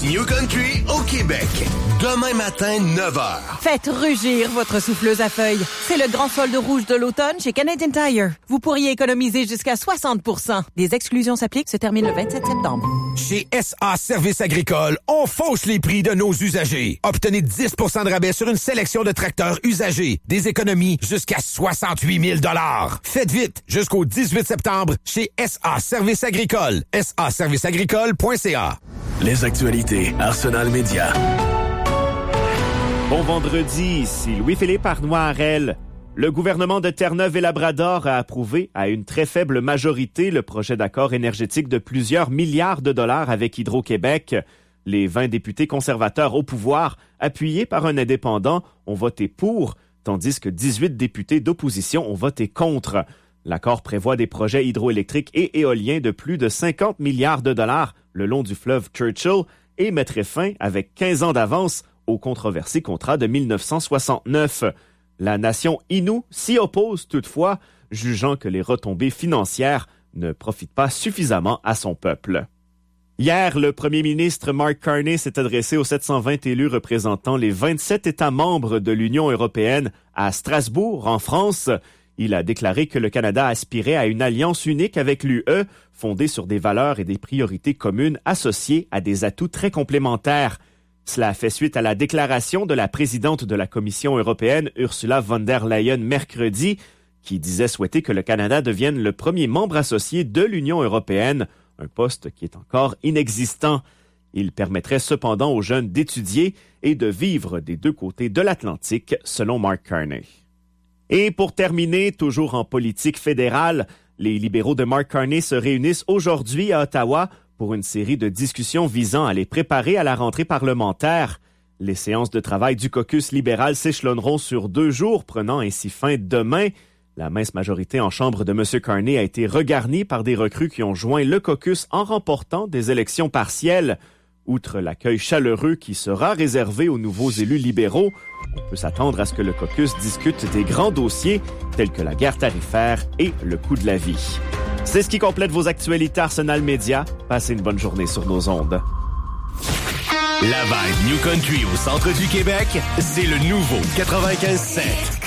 New Country au Québec. Demain matin, 9h. Faites rugir votre souffleuse à feuilles. C'est le grand solde rouge de l'automne chez Canadian Tire. Vous pourriez économiser jusqu'à 60%. Des exclusions s'appliquent, se termine le 27 septembre. Chez SA Services Agricoles, on fauche les prix de nos usagers. Obtenez 10% de rabais sur une sélection de tracteurs usagés. Des économies jusqu'à 68 000 $. Faites vite, jusqu'au 18 septembre, chez SA Services Agricoles. saserviceagricole.ca. Les actualités Arsenal Média. Bon vendredi, ici Louis-Philippe Arnois-Harel. Le gouvernement de Terre-Neuve et Labrador a approuvé à une très faible majorité le projet d'accord énergétique de plusieurs milliards de dollars avec Hydro-Québec. Les 20 députés conservateurs au pouvoir, appuyés par un indépendant, ont voté pour, tandis que 18 députés d'opposition ont voté contre. L'accord prévoit des projets hydroélectriques et éoliens de plus de 50 milliards de dollars le long du fleuve Churchill et mettrait fin, avec 15 ans d'avance, au controversé contrat de 1969. La nation Innu s'y oppose toutefois, jugeant que les retombées financières ne profitent pas suffisamment à son peuple. Hier, le premier ministre Mark Carney s'est adressé aux 720 élus représentant les 27 États membres de l'Union européenne à Strasbourg, en France. Il a déclaré que le Canada aspirait à une alliance unique avec l'UE, fondée sur des valeurs et des priorités communes associées à des atouts très complémentaires. Cela fait suite à la déclaration de la présidente de la Commission européenne, Ursula von der Leyen, mercredi, qui disait souhaiter que le Canada devienne le premier membre associé de l'Union européenne, un poste qui est encore inexistant. Il permettrait cependant aux jeunes d'étudier et de vivre des deux côtés de l'Atlantique, selon Mark Carney. Et pour terminer, toujours en politique fédérale, les libéraux de Mark Carney se réunissent aujourd'hui à Ottawa pour une série de discussions visant à les préparer à la rentrée parlementaire. Les séances de travail du caucus libéral s'échelonneront sur 2 jours, prenant ainsi fin demain. La mince majorité en chambre de M. Carney a été regarnie par des recrues qui ont joint le caucus en remportant des élections partielles. Outre l'accueil chaleureux qui sera réservé aux nouveaux élus libéraux, on peut s'attendre à ce que le caucus discute des grands dossiers tels que la guerre tarifaire et le coût de la vie. C'est ce qui complète vos actualités Arsenal Média. Passez une bonne journée sur nos ondes. La vibe New Country au centre du Québec, c'est le nouveau 95.7.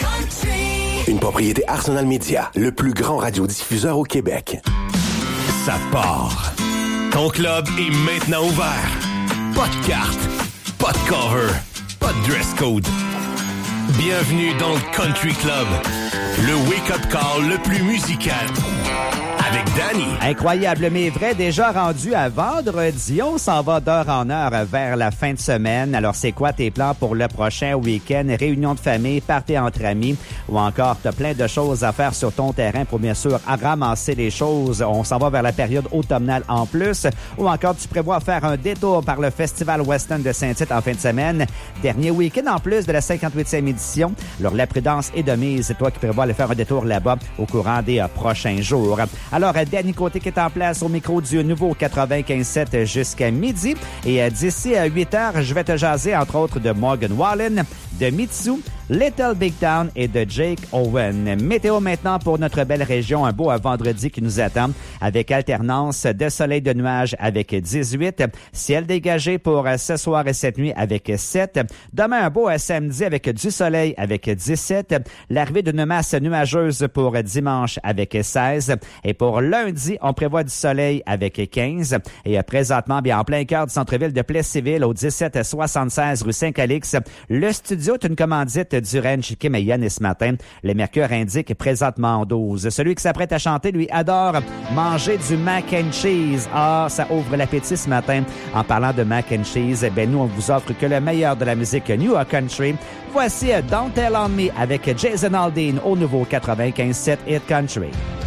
Une propriété Arsenal Média, le plus grand radiodiffuseur au Québec. Ça part. Ton club est maintenant ouvert. Pas de carte, pas de cover, pas de dress code. Bienvenue dans le Country Club, le wake-up call le plus musical. Avec Danny. Incroyable mais vrai, déjà rendu à vendredi. On s'en va d'heure en heure vers la fin de semaine. Alors, c'est quoi tes plans pour le prochain week-end? Réunion de famille, party entre amis ou encore t'as plein de choses à faire sur ton terrain pour bien sûr ramasser les choses. On s'en va vers la période automnale en plus ou encore tu prévois faire un détour par le Festival Western de Saint-Tite en fin de semaine. Dernier week-end en plus de la 58e édition. Alors, la prudence est de mise. C'est toi qui prévois aller faire un détour là-bas au courant des prochains jours. Alors, Danny Côté qui est en place au micro du nouveau 95.7 jusqu'à midi. Et d'ici à 8 heures, je vais te jaser entre autres de Morgan Wallen, de Mitsu, Little Big Town et de Jake Owen. Météo maintenant pour notre belle région. Un beau vendredi qui nous attend avec alternance de soleil de nuages avec 18. Ciel dégagé pour ce soir et cette nuit avec 7. Demain, un beau samedi avec du soleil avec 17. L'arrivée d'une masse nuageuse pour dimanche avec 16. Et pour lundi, on prévoit du soleil avec 15. Et présentement, bien en plein cœur du centre-ville de Plessisville au 1776 rue Saint-Calix, le studio est une commandite du ranch Kim et Yann. Et ce matin, le mercure indique présentement en 12. Celui qui s'apprête à chanter, lui, adore manger du mac and cheese. Ah, ça ouvre l'appétit ce matin. En parlant de mac and cheese, ben nous, on vous offre que le meilleur de la musique New Country. Voici Don't Tell On Me avec Jason Aldean au nouveau 95.7 Hit Country.